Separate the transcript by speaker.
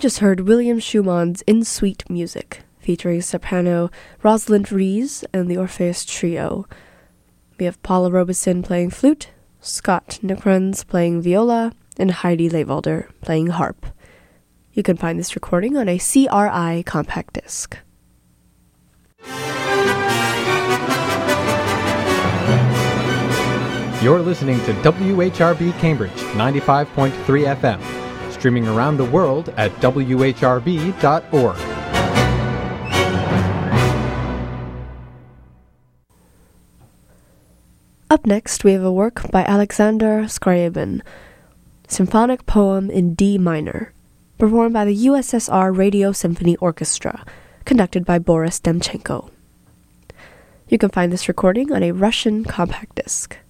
Speaker 1: just heard William Schumann's In Sweet Music, featuring soprano Rosalind Rees and the Orpheus Trio. We have Paula Robeson playing flute, Scott Nickrens playing viola, and Heidi Lewalder playing harp. You can find this recording on a CRI compact disc.
Speaker 2: You're listening to WHRB Cambridge 95.3 FM, streaming around the world at whrb.org.
Speaker 1: Up next, we have a work by Alexander Scriabin, Symphonic Poem in D minor, performed by the USSR Radio Symphony Orchestra, conducted by Boris Demchenko. You can find this recording on a Russian compact disc.